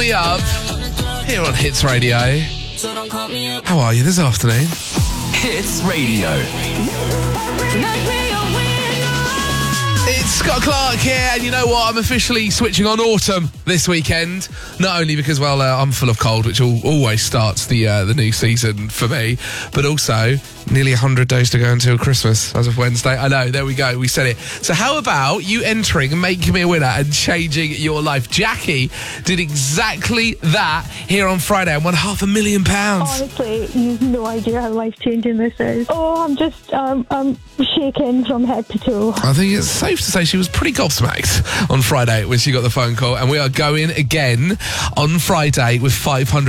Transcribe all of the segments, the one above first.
Me Up here on Hits Radio. How are you this afternoon? Hits Radio. It's Scott Clark here, and you know what? I'm officially switching on autumn this weekend. Not only because, well, I'm full of cold, which always starts the new season for me, but also nearly 100 days to go until Christmas as of Wednesday. I know, there we go, we said it. So how about you entering and making me a winner and changing your life? Jackie did exactly that here on Friday and won £500,000. Honestly, you've no idea how life-changing this is. Oh, I'm just I'm shaking from head to toe. I think it's safe to say she was pretty gobsmacked on Friday when she got the phone call, and we are going again on Friday with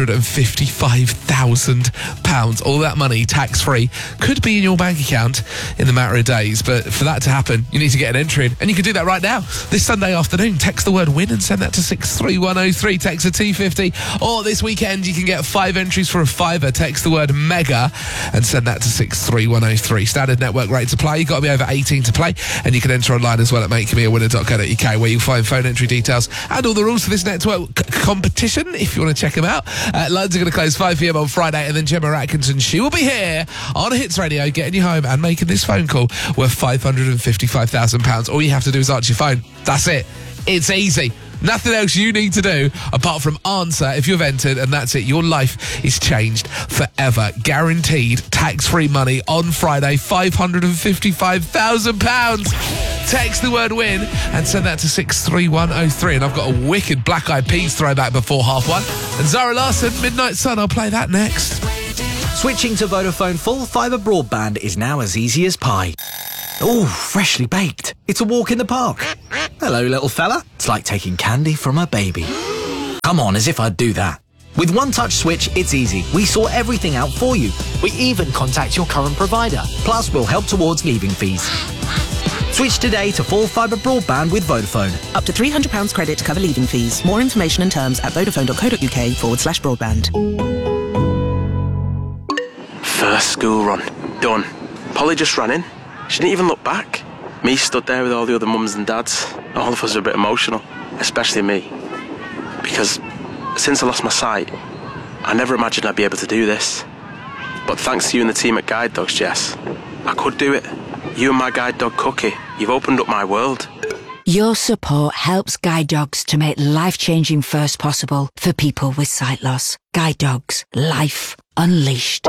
£555,000. All that money, tax-free, could be in your bank account in the matter of days, but for that to happen, you need to get an entry in, and you can do that right now. This Sunday afternoon, text the word WIN and send that to 63103, text a T50, or this weekend you can get 5 entries for a £5. Text the word MEGA and send that to 63103. Standard network rate to play. You've got to be over 18 to play, and you can enter online as well at makemeawinner.co.uk, where you'll find phone entry details and all the rules for this network competition if you want to check them out. Lines are going to close 5pm on Friday, and then Gemma Atkinson, she will be here on Hits Radio getting you home and making this phone call worth £555,000. All you have to do is answer your phone. That's it. It's easy. Nothing else you need to do apart from answer if you've entered, and that's it. Your life is changed forever. Guaranteed tax-free money on Friday, £555,000. Text the word WIN and send that to 63103. And I've got a wicked Black Eyed Peas throwback before 1:30. And Zara Larsson, Midnight Sun, I'll play that next. Switching to Vodafone full fibre broadband is now as easy as pie. Oh, freshly baked. It's a walk in the park. Hello, little fella. It's like taking candy from a baby. Come on, as if I'd do that. With One Touch Switch, it's easy. We sort everything out for you. We even contact your current provider. Plus, we'll help towards leaving fees. Switch today to full fibre broadband with Vodafone. Up to £300 credit to cover leaving fees. More information and terms at vodafone.co.uk/broadband. First school run. Done. Polly just ran in. She didn't even look back. Me stood there with all the other mums and dads. All of us are a bit emotional, especially me. Because since I lost my sight, I never imagined I'd be able to do this. But thanks to you and the team at Guide Dogs, Jess, I could do it. You and my guide dog, Cookie, you've opened up my world. Your support helps Guide Dogs to make life-changing first possible for people with sight loss. Guide Dogs. Life unleashed.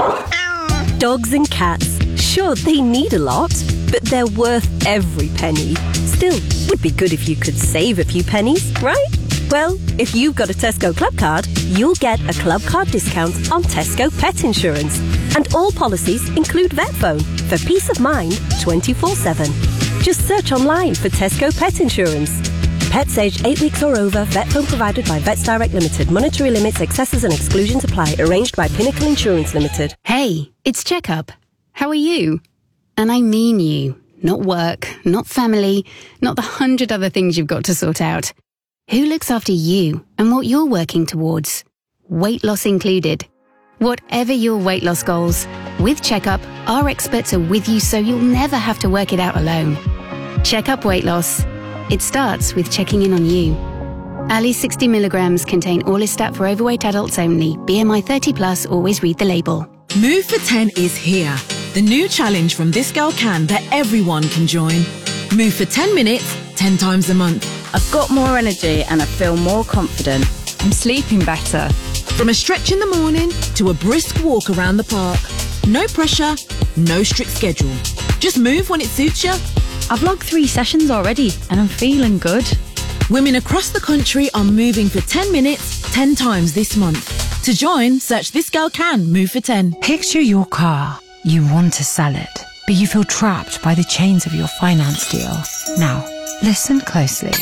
Dogs and cats. Sure, they need a lot, but they're worth every penny. Still, would be good if you could save a few pennies, right? Well, if you've got a Tesco Club card, you'll get a Club card discount on Tesco Pet Insurance. And all policies include Vet Phone for peace of mind 24/7. Just search online for Tesco Pet Insurance. Pets aged 8 weeks or over. Vet Phone provided by Vets Direct Limited. Monetary limits, excesses and exclusions apply. Arranged by Pinnacle Insurance Limited. Hey, it's Checkup. How are you? And I mean you. Not work, not family, not the 100 other things you've got to sort out. Who looks after you and what you're working towards? Weight loss included. Whatever your weight loss goals, with Checkup, our experts are with you so you'll never have to work it out alone. Checkup Weight Loss. It starts with checking in on you. Ali 60 milligrams contain Orlistat for overweight adults only. BMI 30 plus, always read the label. Move for 10 is here. The new challenge from This Girl Can that everyone can join. Move for 10 minutes, 10 times a month. I've got more energy and I feel more confident. I'm sleeping better. From a stretch in the morning to a brisk walk around the park. No pressure, no strict schedule. Just move when it suits you. I've logged 3 sessions already and I'm feeling good. Women across the country are moving for 10 minutes, 10 times this month. To join, search This Girl Can Move for 10. Picture your car. You want to sell it, but you feel trapped by the chains of your finance deal. Now, listen closely.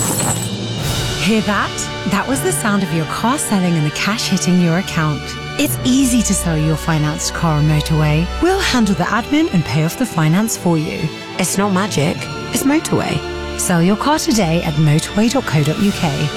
Hear that? That was the sound of your car selling and the cash hitting your account. It's easy to sell your financed car on Motorway. We'll handle the admin and pay off the finance for you. It's not magic, it's Motorway. Sell your car today at motorway.co.uk.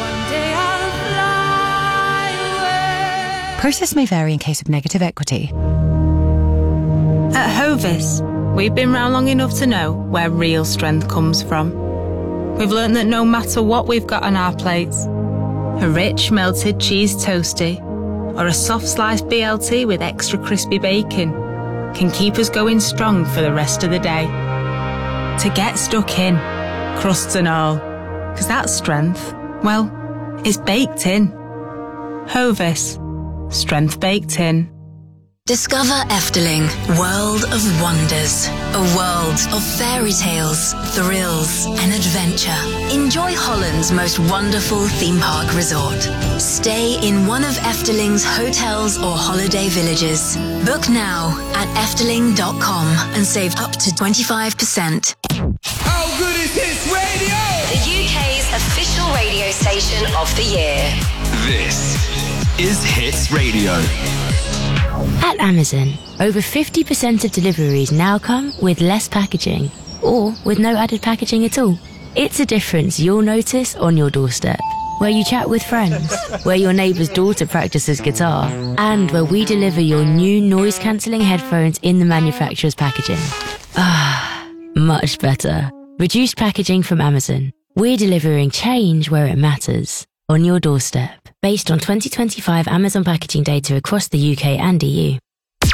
Process may vary in case of negative equity. At Hovis, we've been round long enough to know where real strength comes from. We've learned that no matter what we've got on our plates, a rich melted cheese toasty, or a soft sliced BLT with extra crispy bacon can keep us going strong for the rest of the day. To get stuck in, crusts and all, because that strength, well, it's baked in. Hovis, strength baked in. Discover Efteling, World of Wonders. A world of fairy tales, thrills and adventure. Enjoy Holland's most wonderful theme park resort. Stay in one of Efteling's hotels or holiday villages. Book now at efteling.com and save up to 25%. How good is Hits Radio? The UK's official radio station of the year. This is Hits Radio. At Amazon, over 50% of deliveries now come with less packaging, or with no added packaging at all. It's a difference you'll notice on your doorstep, where you chat with friends, where your neighbour's daughter practices guitar, and where we deliver your new noise-cancelling headphones in the manufacturer's packaging. Ah, much better. Reduced packaging from Amazon. We're delivering change where it matters, on your doorstep, based on 2025 Amazon packaging data across the UK and EU.